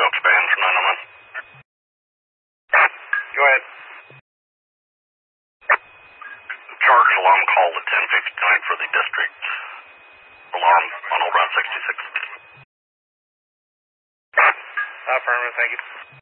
Elk Span from 911. Go ahead. Charge alarm call at 10:59 for the district. Alarm on Route 66. Affirmative, thank you.